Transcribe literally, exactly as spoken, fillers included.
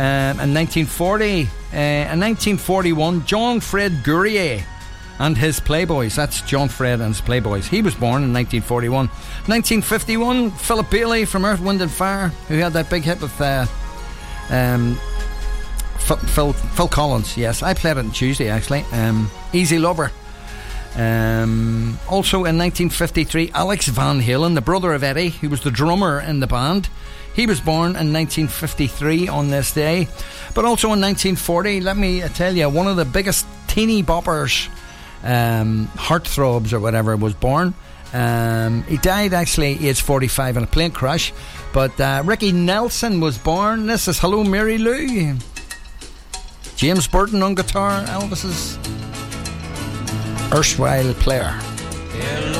Um, in nineteen forty, uh, in nineteen forty-one, John Fred Gourier and his Playboys. That's John Fred and his Playboys. He was born in nineteen forty-one. nineteen fifty-one, Philip Bailey from Earth, Wind and Fire, who had that big hit with uh, um, Phil, Phil, Phil Collins. Yes, I played it on Tuesday actually. Um, Easy Lover. Um, also in nineteen fifty-three, Alex Van Halen, the brother of Eddie, who was the drummer in the band. He was born in nineteen fifty-three on this day. But also in nineteen forty, let me tell you, one of the biggest teeny boppers, um, heartthrobs or whatever, was born. Um, he died actually age forty-five in a plane crash. But uh, Ricky Nelson was born. This is Hello Mary Lou. James Burton on guitar, Elvis's erstwhile player.